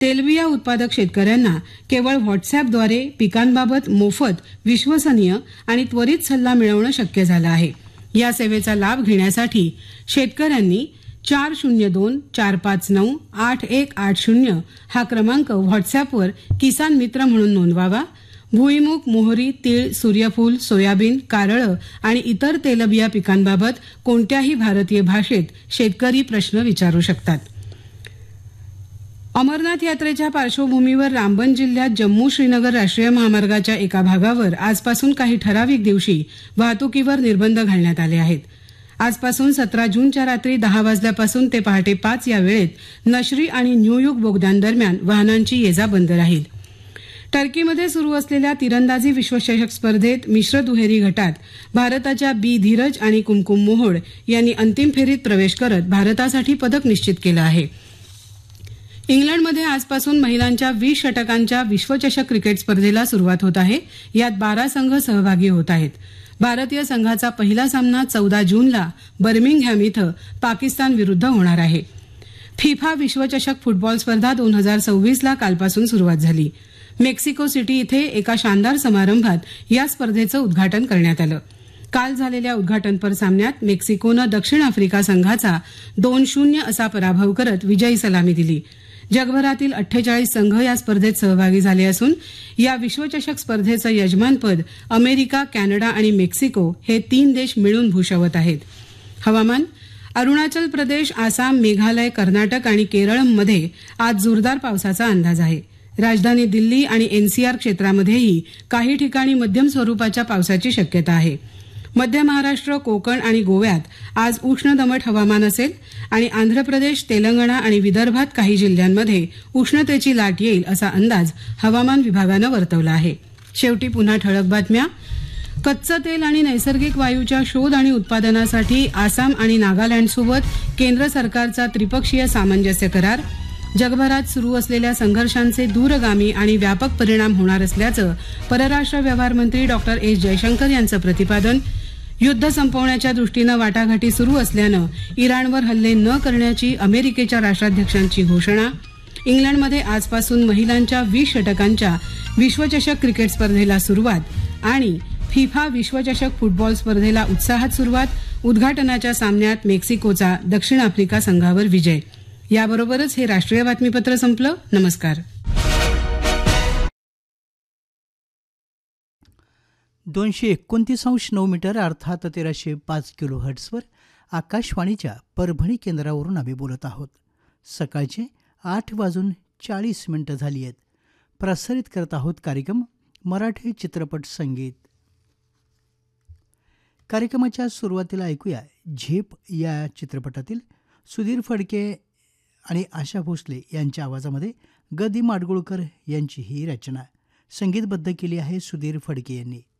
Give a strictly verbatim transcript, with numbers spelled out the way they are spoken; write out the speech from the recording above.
तेलबिया उत्पादक शेतकऱ्यांना केवळ व्हॉट्सअॅपद्वारे पिकांबाबत मोफत, विश्वसनीय आणि त्वरित सल्ला मिळवणं शक्य झालं आहे. या सेवेचा लाभ घेण्यासाठी शेतकऱ्यांनी चार शून्य दोन चार पाच नऊ आठ एक आठ शून्य हा क्रमांक व्हॉट्सअॅपवर किसान मित्र म्हणून नोंदवावा. भुईमूग, मोहरी, तीळ, सूर्यफूल, सोयाबीन, कारळं आणि इतर तेलबिया पिकांबाबत कोणत्याही भारतीय भाषेत शेतकरी प्रश्न विचारू शकतात. अमरनाथ यात्रेच्या पार्श्वभूमीवर रामबन जिल्ह्यात जम्मू श्रीनगर राष्ट्रीय महामार्गाच्या एका भागावर आजपासून काही ठराविक दिवशी वाहतुकीवर निर्बंध घालण्यात आले आहेत. आजपासून सतरा जूनच्या रात्री दहा वाजल्यापासून ते पहाटे पाच या वेळेत नशरी आणि न्यूयुग बोगद्यांदरम्यान वाहनांची ये जा बंद राहील. टर्कीमध्ये सुरू असलेल्या तिरंदाजी विश्वचषक स्पर्धेत मिश्र दुहेरी गटात भारताच्या बी धीरज आणि कुमकुम मोहोड यांनी अंतिम फेरीत प्रवेश करत भारतासाठी पदक निश्चित केलं आहे. इंग्लंडमध्ये आजपासून महिलांच्या वीस षटकांच्या विश्वचषक क्रिकेट स्पर्धेला सुरुवात होत आहे. यात बारा संघ सहभागी होत आहेत. भारतीय संघाचा पहिला सामना चौदा जूनला बर्मिंगहॅम इथं पाकिस्तान विरुद्ध होणार आहे. फिफा विश्वचषक फुटबॉल स्पर्धा दोन हजार सव्वीसला कालपासून सुरुवात झाली. मेक्सिको सिटी इथे एका शानदार समारंभात या स्पर्धेचं उद्घाटन करण्यात आलं. काल झालेल्या उद्घाटनपर सामन्यात मेक्सिकोनं दक्षिण आफ्रिका संघाचा दोन शून्य असा पराभव करत विजयी सलामी दिली. जगभरातील अठ्ठेचाळीस संघ या स्पर्धेत सहभागी झाले असून या विश्वचषक स्पर्धेचं यजमानपद अमेरिका, कॅनडा आणि मेक्सिको हे तीन देश मिळून भूषवत आहेत. हवामान. अरुणाचल प्रदेश, आसाम, मेघालय, कर्नाटक आणि केरळमध्ये आज जोरदार पावसाचा अंदाज आहे. राजधानी दिल्ली आणि एनसीआर क्षेत्रामध्येही काही ठिकाणी मध्यम स्वरूपाच्या पावसाची शक्यता आहे. मध्य महाराष्ट्र, कोकण आणि गोव्यात आज उष्ण दमट हवामान असेल आणि आंध्र प्रदेश, तेलंगणा आणि विदर्भात काही जिल्ह्यांमध्ये उष्णतेची लाट येईल असा अंदाज हवामान विभागानं वर्तवला आहे. शेवटी पुन्हा ठळक बातम्या. कच्चं तेल आणि नैसर्गिक वायूच्या शोध आणि उत्पादनासाठी आसाम आणि नागालँडसोबत केंद्र सरकारचा त्रिपक्षीय सामंजस्य करार. जगभरात सुरू असलेल्या संघर्षांचे दूरगामी आणि व्यापक परिणाम होणार असल्याचं परराष्ट्र व्यवहार मंत्री डॉक्टर एस जयशंकर यांचं प्रतिपादन. युद्ध संपवण्याच्या दृष्टीनं वाटाघाटी सुरू असल्यानं इराणवर हल्ले न करण्याची अमेरिकेच्या राष्ट्राध्यक्षांची घोषणा. इंग्लंडमध्ये आजपासून महिलांच्या वीस षटकांच्या विश्वचषक क्रिकेट स्पर्धेला सुरुवात आणि फिफा विश्वचषक फुटबॉल स्पर्धेला उत्साहात सुरुवात. उद्घाटनाच्या सामन्यात मेक्सिकोचा दक्षिण आफ्रिका संघावर विजय. याबरोबरच हे राष्ट्रीय बातमीपत्र संपलं. नमस्कार. दोनशे एकोणतीस अंश नऊ मीटर अर्थात तेराशे पाच किलो हर्ट्सवर आकाशवाणीच्या परभणी केंद्रावरून आम्ही बोलत आहोत. सकाळचे आठ वाजून चाळीस मिनिटं झाली आहेत. प्रसारित करत आहोत कार्यक्रम मराठी चित्रपट संगीत. कार्यक्रमाच्या सुरुवातीला ऐकूया झेप या चित्रपटातील सुधीर फडके आणि आशा भोसले यांच्या आवाजामध्ये ग दि माडगुळकर यांची ही रचना संगीतबद्ध केली आहे सुधीर फडके यांनी.